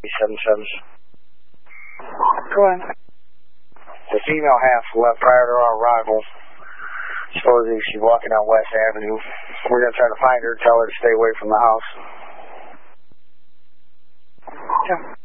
77. Go ahead. The female half left prior to our arrival. Supposedly she's walking down West Avenue. We're going to try to find her, tell her to stay away from the house. Yeah.